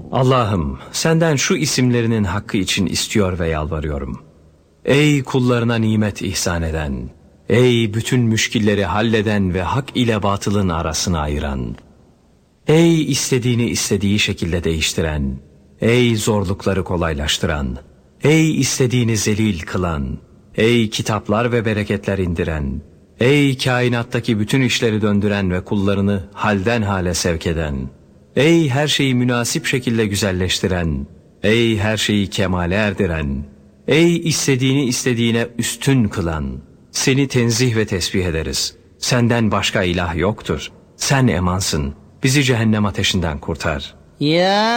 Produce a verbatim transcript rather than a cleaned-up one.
Allah'ım, senden şu isimlerinin hakkı için istiyor ve yalvarıyorum. Ey kullarına nimet ihsan eden, ey bütün müşkilleri halleden ve hak ile batılın arasını ayıran, ey istediğini istediği şekilde değiştiren, ey zorlukları kolaylaştıran, ey istediğini zelil kılan, ey kitaplar ve bereketler indiren, ey kainattaki bütün işleri döndüren ve kullarını halden hale sevk eden, ey her şeyi münasip şekilde güzelleştiren, ey her şeyi kemale erdiren, ey istediğini istediğine üstün kılan, seni tenzih ve tesbih ederiz. Senden başka ilah yoktur. Sen emansın. Bizi cehennem ateşinden kurtar. Ya